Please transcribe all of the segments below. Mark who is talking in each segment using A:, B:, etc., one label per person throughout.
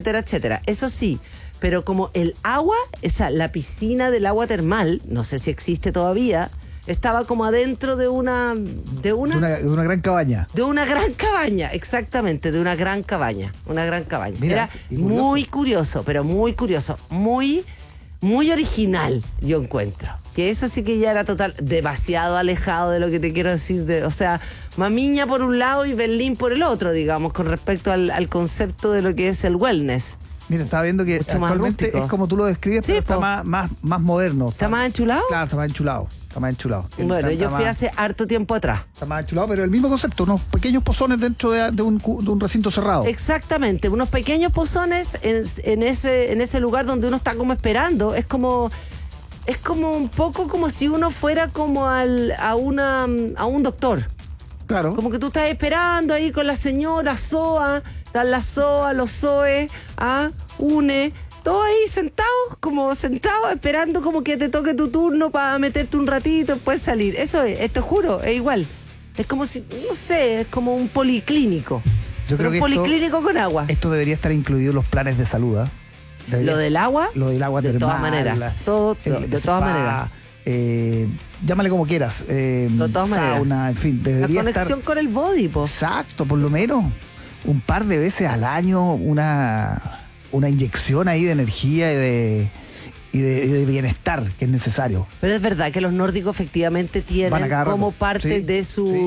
A: etcétera, etcétera. Eso sí, pero como el agua, la piscina del agua termal, no sé si existe todavía, estaba como adentro de una
B: gran cabaña.
A: De una gran cabaña, exactamente, de una gran cabaña. Una gran cabaña.
B: Mira,
A: era muy curioso, pero muy curioso. Muy, muy original, yo encuentro. Que eso sí que ya era demasiado alejado de lo que te quiero decir. O sea, Mamiña por un lado y Berlín por el otro, digamos, con respecto al concepto de lo que es el wellness.
B: Mira, estaba viendo que
A: mucho
B: actualmente es como tú lo describes, sí, pero está más moderno.
A: ¿Está más enchulado?
B: Claro, está más enchulado.
A: Bueno, yo fui hace harto tiempo atrás.
B: Está más enchulado, pero el mismo concepto, unos pequeños pozones dentro de un recinto cerrado.
A: Exactamente, unos pequeños pozones en ese lugar donde uno está como esperando. Es como un poco como si uno fuera como a un doctor.
B: Claro.
A: Como que tú estás esperando ahí con la señora SOA, están la SOA, los SOE, UNE, todos ahí sentados, esperando como que te toque tu turno para meterte un ratito y después salir. Eso es, te juro, es igual. Es como si, no sé, es como un policlínico.
B: Yo creo que
A: policlínico con agua.
B: Esto debería estar incluido en los planes de salud, ¿eh?
A: ¿Lo del agua?
B: Lo del agua
A: de
B: termal.
A: Todas maneras, de todas maneras.
B: Llámale como quieras.
A: De todas maneras.
B: Sauna, en fin, debería
A: la conexión con el body, po.
B: Exacto, por lo menos un par de veces al año una inyección ahí de energía y de bienestar que es necesario.
A: Pero es verdad que los nórdicos efectivamente tienen como parte de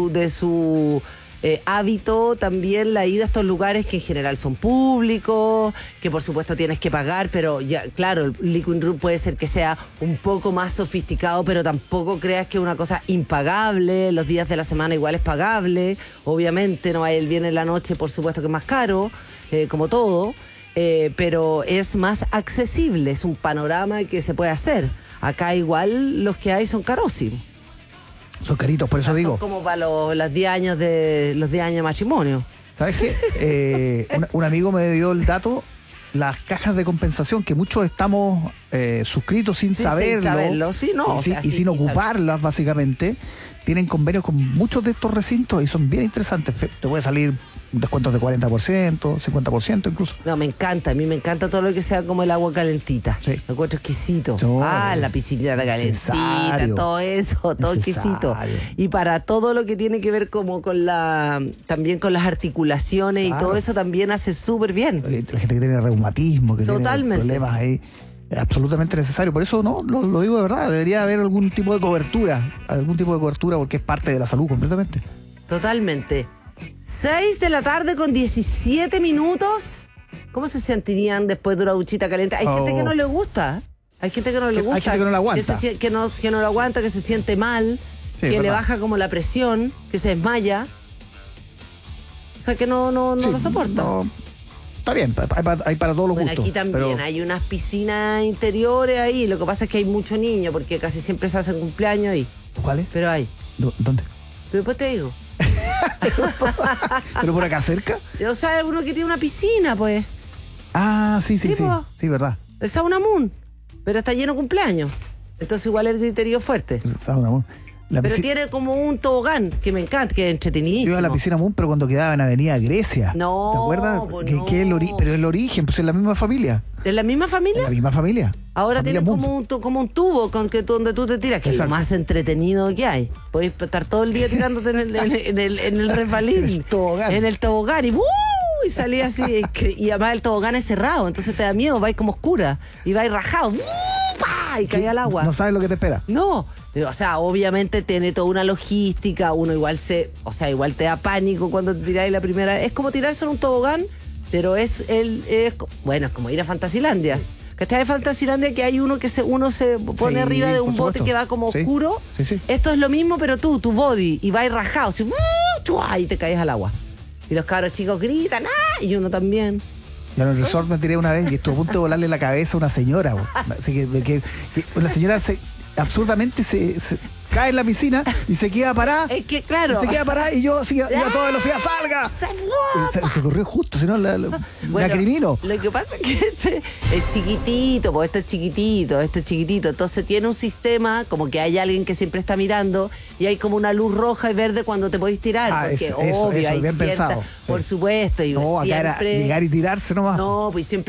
A: su hábito también la ida a estos lugares que en general son públicos, que por supuesto tienes que pagar, pero ya, claro, el Liquid Room puede ser que sea un poco más sofisticado, pero tampoco creas que es una cosa impagable. Los días de la semana igual es pagable, obviamente no hay el viernes en la noche, por supuesto que es más caro, como todo, pero es más accesible, es un panorama que se puede hacer. Acá igual los que hay son carísimos.
B: Son caritos, por eso digo.
A: Son como para los 10 años de matrimonio.
B: ¿Sabes qué? Un amigo me dio el dato, las cajas de compensación, que muchos estamos suscritos sin saberlo.
A: Sí, no,
B: y sin ocuparlas, básicamente. Tienen convenios con muchos de estos recintos y son bien interesantes. Te puede salir descuentos de 40%, 50% incluso.
A: No, me encanta, a mí me encanta todo lo que sea como el agua calentita.
B: Sí.
A: Lo encuentro exquisito.
B: No,
A: la piscina calentita, todo eso, todo exquisito. Y para todo lo que tiene que ver como también con las articulaciones, claro, y todo eso también hace súper bien.
B: La gente que tiene reumatismo, que
A: totalmente
B: tiene problemas ahí. Es absolutamente necesario. Por eso lo digo de verdad, debería haber algún tipo de cobertura, porque es parte de la salud completamente.
A: Totalmente. 6 de la tarde con 17 minutos. ¿Cómo se sentirían después de una duchita caliente? Hay gente que no le gusta. Hay gente que no le gusta.
B: Hay gente que no la aguanta.
A: Que no lo aguanta, que se siente mal, sí, que le baja como la presión, que se desmaya. O sea, que no lo soporta.
B: No. Está bien, hay para todos los gustos.
A: Aquí también hay unas piscinas interiores ahí. Lo que pasa es que hay muchos niños, porque casi siempre se hacen cumpleaños ahí.
B: ¿Cuáles?
A: Pero hay.
B: ¿Dónde?
A: Pero después te digo.
B: ¿Pero por acá cerca?
A: O sea, uno que tiene una piscina, pues.
B: Ah, sí, verdad.
A: El Sauna Moon. Pero está lleno de cumpleaños. Entonces igual el griterío fuerte.
B: El Sauna Moon.
A: Pero tiene como un tobogán que me encanta, que es entretenidísimo.
B: Yo iba a la piscina Moon, pero cuando quedaba en Avenida Grecia.
A: No,
B: ¿te acuerdas?
A: No.
B: Pero el origen, pues es la misma familia.
A: ¿Es la misma familia?
B: La misma familia.
A: Ahora
B: familia
A: tiene como un tubo donde tú te tiras, que Exacto. Es lo más entretenido que hay. Podéis estar todo el día tirándote en el resbalín. En el tobogán. Y salía así. Y además el tobogán es cerrado, entonces te da miedo, vais como oscura. Y vais rajado. Y cae al agua.
B: No sabes lo que te espera.
A: No. O sea, obviamente tiene toda una logística. Uno igual te da pánico cuando te tiráis la primera. Es como tirarse en un tobogán, pero es como ir a Fantasilandia. ¿Cachai? De Fantasilandia que hay uno que uno se pone arriba de un bote que va como oscuro.
B: Sí.
A: Esto es lo mismo, pero tu body, y vais rajado, así, y te caes al agua. Y los cabros chicos gritan, y uno también.
B: Ya en el resort me tiré una vez y estuvo a punto de volarle la cabeza a una señora. Así que una señora absurdamente se cae en la piscina y se queda parada.
A: Es que, claro.
B: Se queda parada y yo así, a toda velocidad, ¡salga! Se corrió justo, si no la acrimino.
A: Lo que pasa es que este es chiquitito, porque esto es chiquitito. Entonces tiene un sistema, como que hay alguien que siempre está mirando y hay como una luz roja y verde cuando te podéis tirar. Porque obvio, hay
B: bien
A: cierta,
B: pensado.
A: por supuesto. Y
B: no,
A: siempre,
B: acá era llegar y tirarse nomás.
A: No, pues siempre